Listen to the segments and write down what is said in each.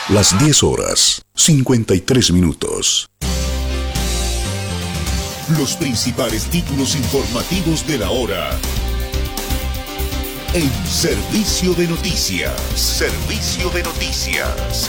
Las 10 horas, 53 minutos. Los principales títulos informativos de la hora. En Servicio de Noticias. Servicio de Noticias.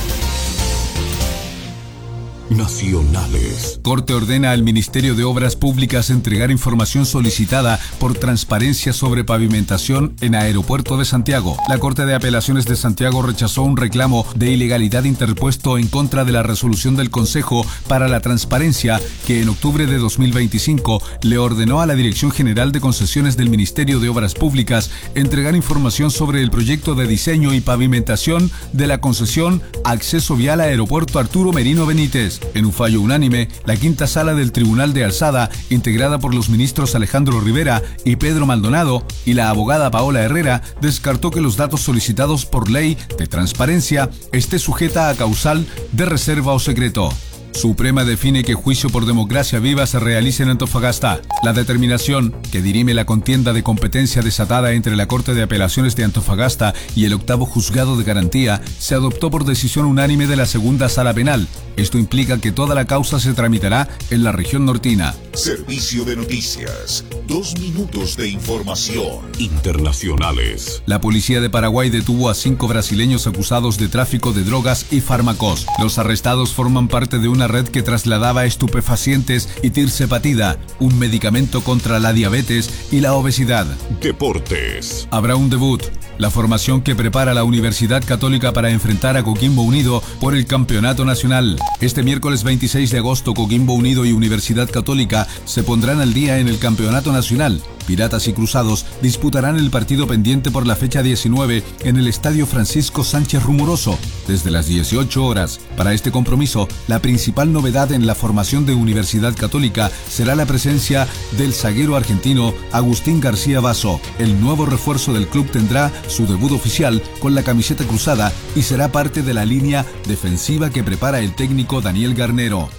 Nacionales. Corte ordena al Ministerio de Obras Públicas entregar información solicitada por transparencia sobre pavimentación en Aeropuerto de Santiago. La Corte de Apelaciones de Santiago rechazó un reclamo de ilegalidad interpuesto en contra de la resolución del Consejo para la Transparencia que en octubre de 2025 le ordenó a la Dirección General de Concesiones del Ministerio de Obras Públicas entregar información sobre el proyecto de diseño y pavimentación de la concesión Acceso Vial a Aeropuerto Arturo Merino Benítez. En un fallo unánime, la quinta sala del Tribunal de Alzada, integrada por los ministros Alejandro Rivera y Pedro Maldonado, y la abogada Paola Herrera, descartó que los datos solicitados por ley de transparencia esté sujeta a causal de reserva o secreto. Suprema define que juicio por democracia viva se realice en Antofagasta. La determinación, que dirime la contienda de competencia desatada entre la Corte de Apelaciones de Antofagasta y el octavo Juzgado de Garantía, se adoptó por decisión unánime de la segunda Sala Penal. Esto implica que toda la causa se tramitará en la región nortina. Servicio de Noticias. 2 minutos de información. Internacionales. La policía de Paraguay detuvo a 5 brasileños acusados de tráfico de drogas y fármacos. Los arrestados forman parte de una red que trasladaba estupefacientes y tirzepatida, un medicamento contra la diabetes y la obesidad. Deportes. Habrá un debut. La formación que prepara la Universidad Católica para enfrentar a Coquimbo Unido por el Campeonato Nacional. Este miércoles 26 de agosto, Coquimbo Unido y Universidad Católica se pondrán al día en el Campeonato Nacional. Piratas y Cruzados disputarán el partido pendiente por la fecha 19 en el Estadio Francisco Sánchez Rumoroso, desde las 18 horas. Para este compromiso, la principal novedad en la formación de Universidad Católica será la presencia del zaguero argentino Agustín García Basso. El nuevo refuerzo del club tendrá su debut oficial con la camiseta cruzada y será parte de la línea defensiva que prepara el técnico Daniel Garnero.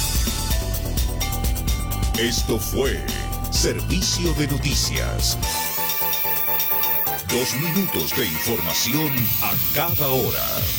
Esto fue Servicio de Noticias. 2 minutos de información a cada hora.